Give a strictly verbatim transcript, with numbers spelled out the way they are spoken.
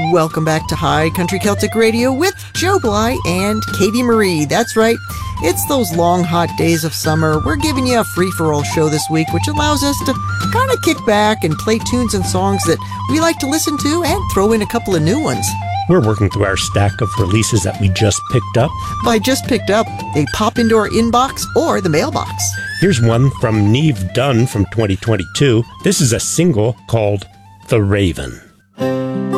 Welcome back to High Country Celtic Radio with Joe Bly and Katie Marie. That's right, it's those long, hot days of summer. We're giving you a free-for-all show this week, which allows us to kind of kick back and play tunes and songs that we like to listen to and throw in a couple of new ones. We're working through our stack of releases that we just picked up. By just picked up, they pop into our inbox or the mailbox. Here's one from Neve Dunn from twenty twenty-two. This is a single called The Raven.